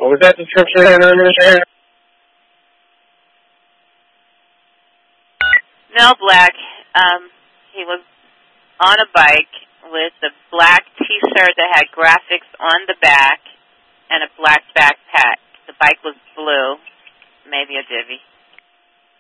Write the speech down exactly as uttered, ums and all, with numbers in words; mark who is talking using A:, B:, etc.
A: What was that description again, Administrator?
B: Male black. Um, he was on a bike with a black T-shirt that had graphics on the back and a black backpack. The bike was blue, maybe a divvy.